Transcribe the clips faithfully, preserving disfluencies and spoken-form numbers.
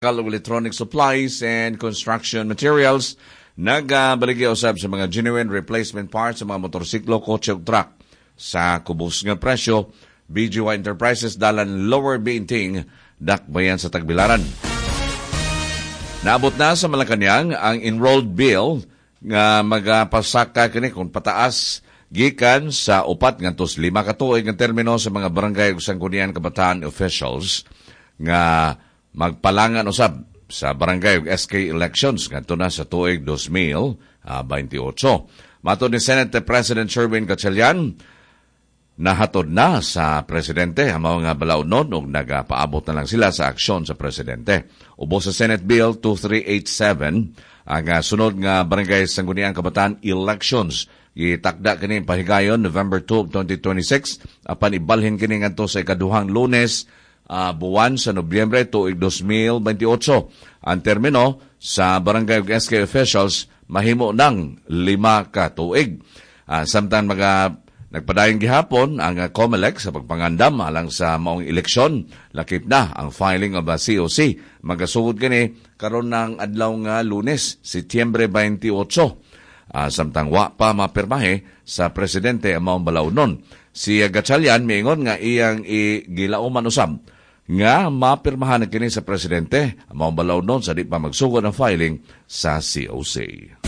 of electronic supplies and construction materials. Nagabaligi usab sa mga genuine replacement parts sa mga motorsiklo, kotse ug truck. Sa kubos nga presyo, B G Y Enterprises dalan lower binting dakbayan sa Tagbilaran. Naabot na sa Malacañang ang enrolled bill nga magapasaka kini kung pataas gikan sa upat ngantos lima ka tuig nga termino sa mga barangay ug sanggunian kabataan officials nga magpalangan usab sa barangay ug S K elections ngadto na sa tuig two thousand twenty-eight. Matod ni Senate President Sherwin Gatchalian, nahatod na sa presidente ang mga balawnon ug nagapaabot na lang sila sa aksyon sa presidente. Ubos sa Senate Bill two three eight seven ang uh, sunod nga barangay sangguniang kabataan elections. Itakda kini pahigayon November two, twenty twenty-six apan ibalhin kini ngadto sa ikaduhang Lunes uh, buwan sa Nobyembre tuig two thousand twenty-eight. Ang termino sa barangay ug S K officials mahimo ng lima ka tuig. Uh, samtang mga nagpadayong gihapon ang uh, COMELEC sa pagpangandam alang sa maong eleksyon. Lakip na ang filing of a C O C. Magasugod kini karon ng adlaw nga Lunes, Setyembre twenty-eight. Uh, samtang wa pa mapirmahe sa presidente ang maong balawnon. Si Gatchalian miingon nga iyang igilauman usab nga mapirmahan kini sa presidente ang maong balawnon sa di pa magsugod ang filing sa C O C.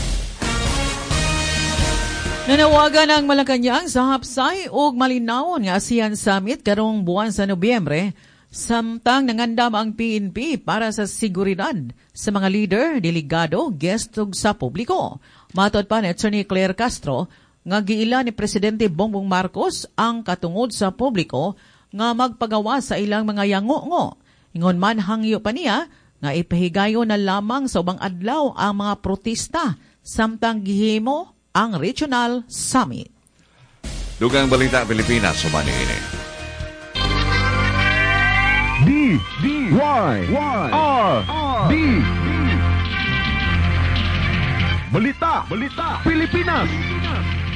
Nanawagan ang Malacañang sa hapsay ug malinawon nga ASEAN Summit karong buwan sa Nobyembre, samtang nangandam ang P N P para sa seguridad sa mga leader, delegado, guest ug sa publiko. Matod pa ni Attorney Claire Castro nga giila ni Presidente Bongbong Marcos ang katungod sa publiko nga magpagawa sa ilang mga yango-ngo. Ingon man hangyo pa niya nga ipahigayon na lamang sa ubang adlaw ang mga protesta samtang gihimo ang Regional Summit. Dugang Balita Pilipinas, sumani ini. D, D, Y, Y, R, D. Balita, Balita Pilipinas.